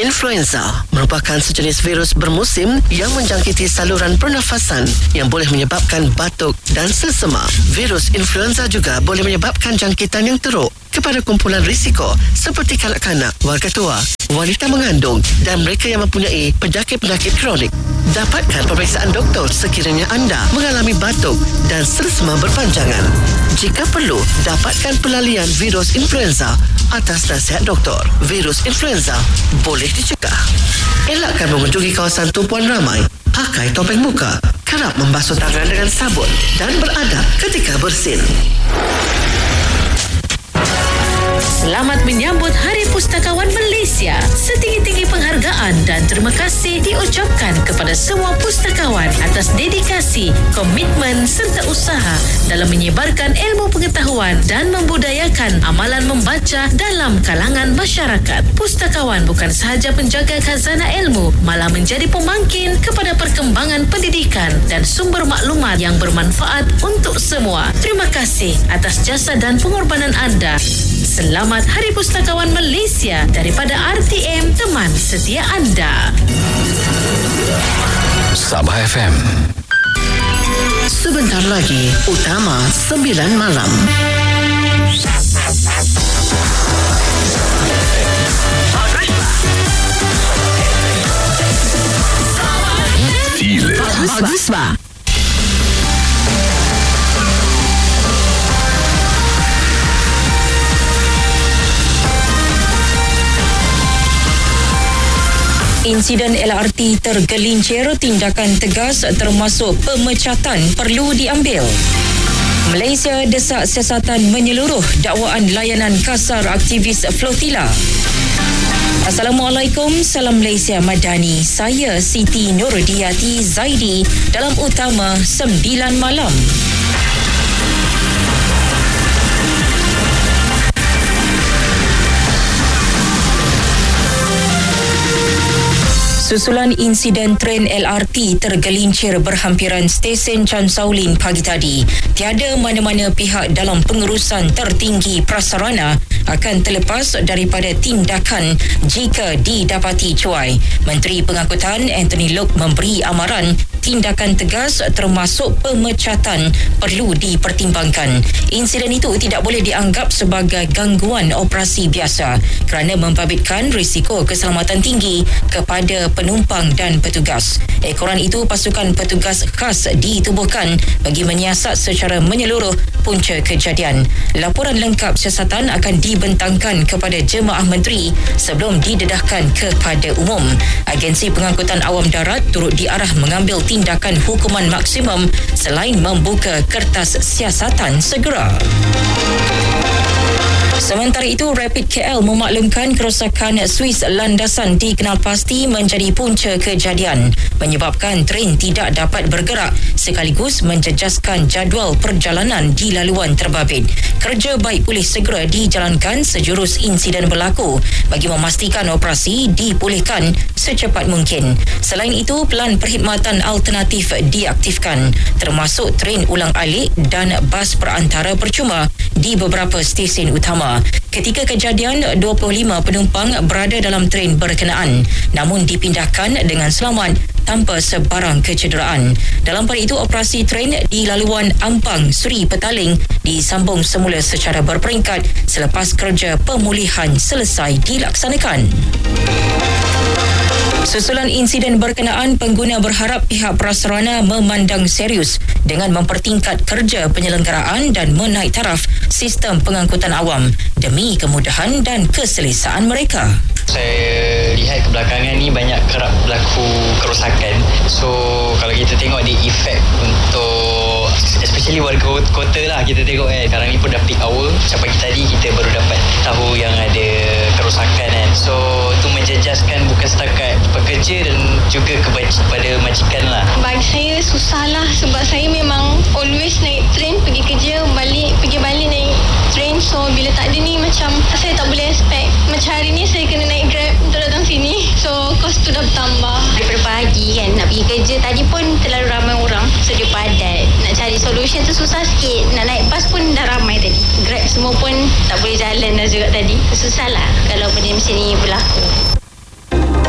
influenza merupakan sejenis virus bermusim yang menjangkiti saluran pernafasan yang boleh menyebabkan batuk dan selsema. Virus influenza juga boleh menyebabkan jangkitan yang teruk kepada kumpulan risiko seperti kanak-kanak, warga tua, wanita mengandung dan mereka yang mempunyai penyakit-penyakit kronik. Dapatkan pemeriksaan doktor sekiranya anda mengalami batuk dan selsema berpanjangan. Jika perlu, dapatkan pelalian virus influenza atas nasihat doktor. Virus influenza boleh dicegah. Elakkan mengunjungi kawasan tumpuan ramai. Pakai topeng muka. Kerap membasuh tangan dengan sabun dan beradab ketika bersin. Selamat menyambut Hari Pustakawan Malaysia. Setinggi-tinggi penghargaan dan terima kasih diucapkan kepada semua pustakawan atas dedikasi, komitmen serta usaha dalam menyebarkan ilmu pengetahuan dan membudayakan amalan membaca dalam kalangan masyarakat. Pustakawan bukan sahaja penjaga khazanah ilmu, malah menjadi pemangkin kepada perkembangan pendidikan dan sumber maklumat yang bermanfaat untuk semua. Terima kasih atas jasa dan pengorbanan anda. Selamat Hari Pustakawan Malaysia daripada RTM, teman setia anda. Sabah FM. Sebentar lagi, Utama 9 malam. Feel it. Baguslah. Insiden LRT tergelincir, tindakan tegas termasuk pemecatan perlu diambil. Malaysia desak siasatan menyeluruh dakwaan layanan kasar aktivis Flotilla. Assalamualaikum, salam Malaysia Madani. Saya Siti Nurdiati Zaidi dalam Utama 9 malam. Susulan insiden tren LRT tergelincir berhampiran stesen Chan Saulin pagi tadi, tiada mana-mana pihak dalam pengurusan tertinggi prasarana akan terlepas daripada tindakan jika didapati cuai. Menteri Pengangkutan Anthony Loke memberi amaran tindakan tegas termasuk pemecatan perlu dipertimbangkan. Insiden itu tidak boleh dianggap sebagai gangguan operasi biasa kerana membabitkan risiko keselamatan tinggi kepada penumpang dan petugas. Ekoran itu pasukan petugas khas ditubuhkan bagi menyiasat secara menyeluruh punca kejadian. Laporan lengkap siasatan akan dibentangkan kepada jemaah menteri sebelum didedahkan kepada umum. Agensi Pengangkutan Awam Darat turut diarah mengambil tindakan hukuman maksimum selain membuka kertas siasatan segera. Sementara itu, Rapid KL memaklumkan kerosakan Swiss landasan dikenal pasti menjadi punca kejadian, menyebabkan tren tidak dapat bergerak sekaligus menjejaskan jadual perjalanan di laluan terbabit. Kerja baik pulih segera dijalankan sejurus insiden berlaku bagi memastikan operasi dipulihkan secepat mungkin. Selain itu, pelan perkhidmatan alternatif diaktifkan, termasuk tren ulang alik dan bas perantara percuma di beberapa stesen utama. Ketika kejadian, 25 penumpang berada dalam tren berkenaan namun dipindahkan dengan selamat tanpa sebarang kecederaan. Dalam pada itu, operasi tren di laluan Ampang Seri Petaling disambung semula secara berperingkat selepas kerja pemulihan selesai dilaksanakan. Susulan insiden berkenaan, pengguna berharap pihak prasarana memandang serius dengan mempertingkat kerja penyelenggaraan dan menaik taraf sistem pengangkutan awam demi kemudahan dan keselesaan mereka. Saya lihat kebelakangan ni banyak kerap berlaku kerosakan. So kalau kita tengok di efek untuk especially warga kota lah, kita tengok sekarang ni pun dah peak hour. Macam pagi tadi kita baru dapat tahu yang ada kerosakan kan. So itu menjejaskan bukan setakat pekerja dan juga kepada majikan lah. Bagi saya susah lah sebab saya memang always naik train pergi kerja, pergi balik naik train. So bila tak ada ni macam saya tak boleh expect. Macam hari ni saya kena naik Grab untuk datang sini. So kos tu dah bertambah. Daripada pagi kan nak pergi kerja, tadi pun terlalu ramai orang. So dia padat. Nak cari solution tu susah sikit. Nak naik bas pun dah ramai tadi. Grab semua pun tak boleh jalan dah juga tadi. Susah lah kalau benda macam ni berlaku.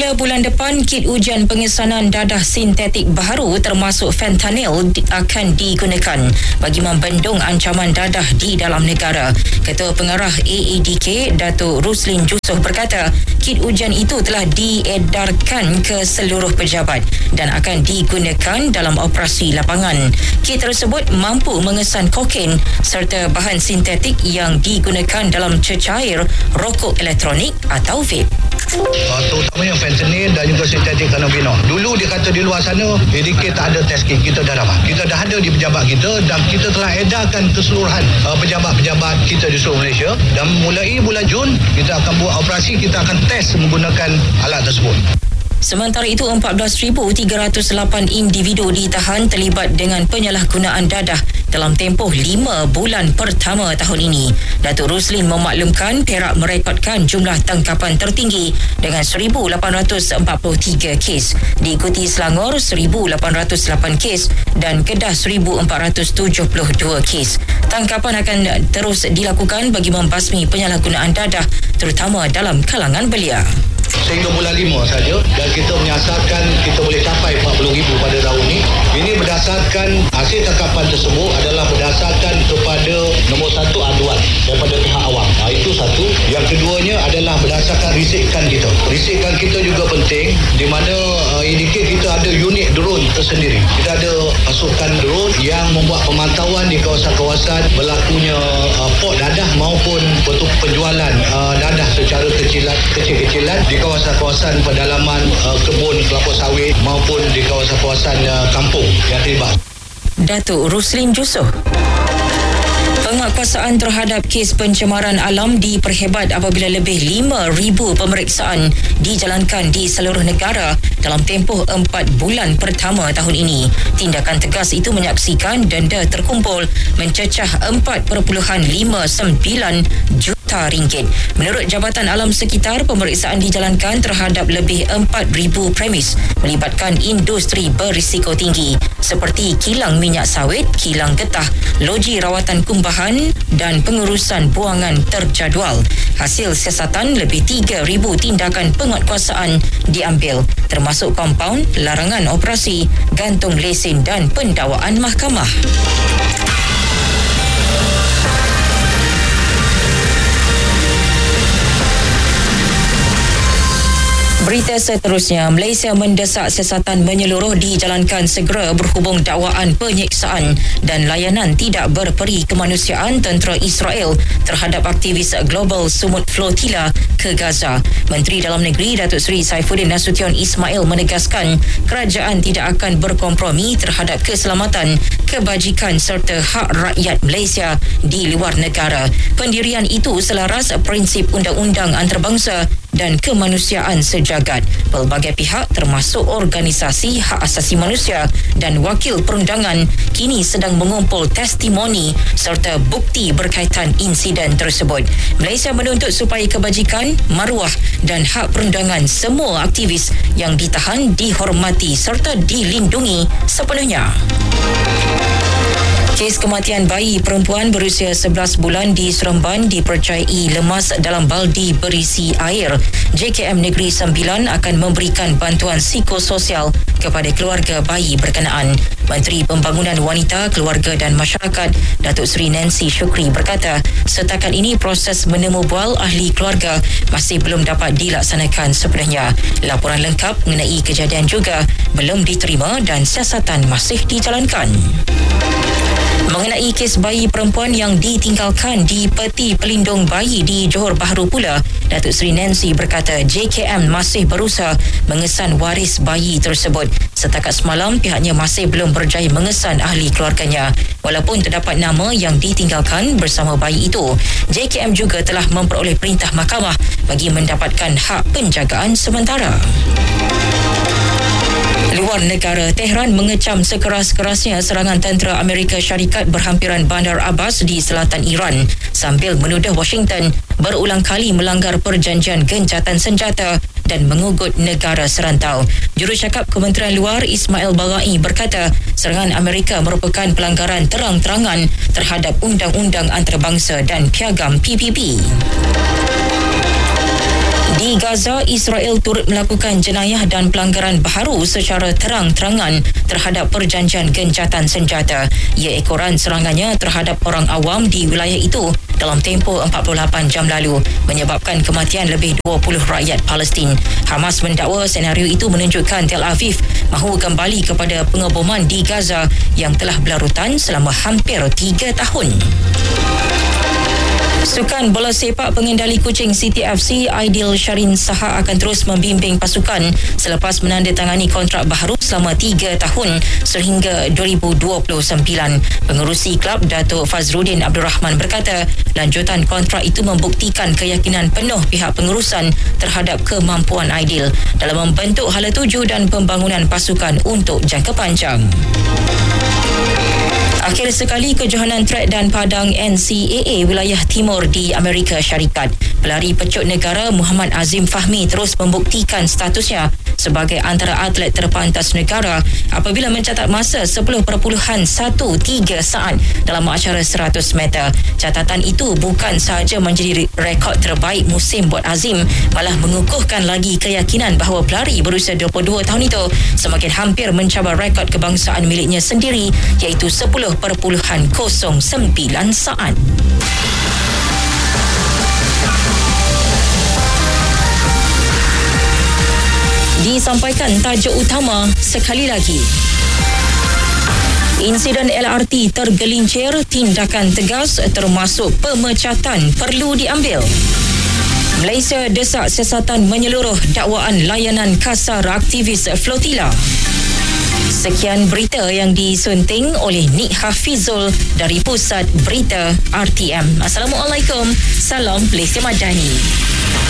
Mula bulan depan, kit ujian pengesanan dadah sintetik baharu termasuk fentanyl akan digunakan bagi membendung ancaman dadah di dalam negara. Ketua Pengarah AADK, Datuk Ruslin Jusoh berkata, kit ujian itu telah diedarkan ke seluruh pejabat dan akan digunakan dalam operasi lapangan. Kit tersebut mampu mengesan kokain serta bahan sintetik yang digunakan dalam cecair, rokok elektronik atau vape. Terutamanya fentanyl dan juga sintetik kanabinol. Dulu dia kata di luar sana ADK tak ada test kit. Kita dah dapat. Kita dah ada di pejabat kita dan kita telah edarkan keseluruhan pejabat-pejabat kita di seluruh Malaysia, dan mulai bulan Jun kita akan buat operasi, kita akan test menggunakan alat tersebut. Sementara itu, 14,308 individu ditahan terlibat dengan penyalahgunaan dadah dalam tempoh 5 bulan pertama tahun ini. Datuk Ruslin memaklumkan Perak merekodkan jumlah tangkapan tertinggi dengan 1,843 kes. Diikuti Selangor 1,808 kes dan Kedah 1,472 kes. Tangkapan akan terus dilakukan bagi membasmi penyalahgunaan dadah terutama dalam kalangan belia. Sehingga bulan 5 saja, dan kita menyasarkan kita boleh capai 40,000 pada tahun ini. Ini berdasarkan hasil tangkapan tersebut adalah berdasarkan kepada nombor satu aduan daripada pihak awam. Itu satu. Yang keduanya adalah berdasarkan risikan kita. Risikan kita juga penting, di mana ADK kita ada unit drone tersendiri. Kita ada pasukan drone yang membuat pemantauan di kawasan-kawasan berlakunya port dadah maupun penjualan dadah secara kecil-kecilan di kawasan-kawasan pedalaman kebun kelapa sawit maupun di kawasan-kawasan kampung yang terlibat. Datuk Ruslin Jusoh. Penguatkuasaan terhadap kes pencemaran alam diperhebat apabila lebih 5,000 pemeriksaan dijalankan di seluruh negara dalam tempoh 4 bulan pertama tahun ini. Tindakan tegas itu menyaksikan denda terkumpul mencecah 4.59 juta ringgit. Menurut Jabatan Alam Sekitar, pemeriksaan dijalankan terhadap lebih 4,000 premis melibatkan industri berisiko tinggi seperti kilang minyak sawit, kilang getah, loji rawatan kumbahan dan pengurusan buangan terjadual. Hasil siasatan lebih 3,000 tindakan penguatkuasaan diambil, termasuk kompaun, larangan operasi, gantung lesen dan pendakwaan mahkamah. Berita seterusnya, Malaysia mendesak siasatan menyeluruh dijalankan segera berhubung dakwaan penyiksaan dan layanan tidak berperi kemanusiaan tentera Israel terhadap aktivis global Sumut Flotilla ke Gaza. Menteri Dalam Negeri Datuk Seri Saifuddin Nasution Ismail menegaskan kerajaan tidak akan berkompromi terhadap keselamatan, kebajikan serta hak rakyat Malaysia di luar negara. Pendirian itu selaras prinsip undang-undang antarabangsa dan kemanusiaan sejagat. Pelbagai pihak termasuk organisasi hak asasi manusia dan wakil perundangan kini sedang mengumpul testimoni serta bukti berkaitan insiden tersebut. Malaysia menuntut supaya kebajikan, maruah dan hak perundangan semua aktivis yang ditahan dihormati serta dilindungi sepenuhnya. Kes kematian bayi perempuan berusia 11 bulan di Seremban dipercayai lemas dalam baldi berisi air. JKM Negeri Sembilan akan memberikan bantuan psikososial kepada keluarga bayi berkenaan. Menteri Pembangunan Wanita, Keluarga dan Masyarakat Datuk Seri Nancy Shukri berkata, setakat ini proses menemu bual ahli keluarga masih belum dapat dilaksanakan sepenuhnya. Laporan lengkap mengenai kejadian juga belum diterima dan siasatan masih dijalankan. Mengenai kes bayi perempuan yang ditinggalkan di peti pelindung bayi di Johor Bahru pula, Datuk Seri Nancy berkata JKM masih berusaha mengesan waris bayi tersebut. Setakat semalam, pihaknya masih belum berjaya mengesan ahli keluarganya. Walaupun terdapat nama yang ditinggalkan bersama bayi itu, JKM juga telah memperoleh perintah mahkamah bagi mendapatkan hak penjagaan sementara. Luar negara, Tehran mengecam sekeras-kerasnya serangan tentera Amerika Syarikat berhampiran Bandar Abbas di selatan Iran sambil menuduh Washington berulang kali melanggar perjanjian gencatan senjata dan mengugut negara serantau. Jurucakap Kementerian Luar Ismail Baghai berkata serangan Amerika merupakan pelanggaran terang-terangan terhadap undang-undang antarabangsa dan piagam PBB. Di Gaza, Israel turut melakukan jenayah dan pelanggaran baharu secara terang-terangan terhadap perjanjian gencatan senjata. Ia ekoran serangannya terhadap orang awam di wilayah itu dalam tempoh 48 jam lalu, menyebabkan kematian lebih 20 rakyat Palestin. Hamas mendakwa senario itu menunjukkan Tel Aviv mahu kembali kepada pengeboman di Gaza yang telah berlarutan selama hampir 3 tahun. Sukan bola sepak pengendali kucing City FC Aidil Syarin Saha akan terus membimbing pasukan selepas menandatangani kontrak baharu selama 3 tahun sehingga 2029. Pengerusi klub Datuk Fazrudin Abdul Rahman berkata, lanjutan kontrak itu membuktikan keyakinan penuh pihak pengurusan terhadap kemampuan Aidil dalam membentuk hala tuju dan pembangunan pasukan untuk jangka panjang. Akhir sekali, kejohanan trek dan padang NCAA wilayah timur di Amerika Syarikat. Pelari pecut negara Muhammad Azim Fahmi terus membuktikan statusnya sebagai antara atlet terpantas negara apabila mencatat masa 10.13 saat dalam acara 100 meter. Catatan itu bukan sahaja menjadi rekod terbaik musim buat Azim, malah mengukuhkan lagi keyakinan bahawa pelari berusia 22 tahun itu semakin hampir mencabar rekod kebangsaan miliknya sendiri, iaitu 10.09 saat. Disampaikan tajuk utama sekali lagi. Insiden LRT tergelincir, tindakan tegas termasuk pemecatan perlu diambil. Malaysia desak siasatan menyeluruh dakwaan layanan kasar aktivis Flotilla. Sekian berita yang disunting oleh Nik Hafizul dari Pusat Berita RTM. Assalamualaikum. Salam Malaysia Madani.